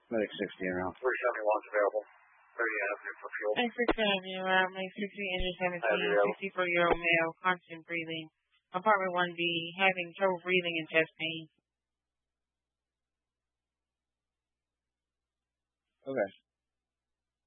Medic 60 around. 371's available. 30 Avenue for fuel. 96 Avenue, Medic 60, engine 17, 64-year-old male, constant breathing. Apartment 1B, having trouble breathing and chest pain. Okay.